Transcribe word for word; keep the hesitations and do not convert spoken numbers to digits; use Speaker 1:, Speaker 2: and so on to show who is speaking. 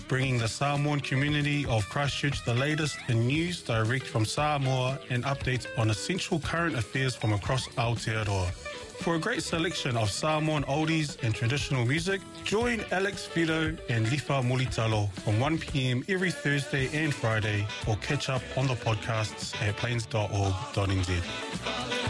Speaker 1: bringing the Samoan community of Christchurch the latest in news direct from Samoa and updates on essential current affairs from across Aotearoa. For a great selection of Samoan oldies and traditional music, join Alex Fido and Lifa Mulitalo from one p.m. every Thursday and Friday, or catch up on the podcasts at plains dot org dot n z.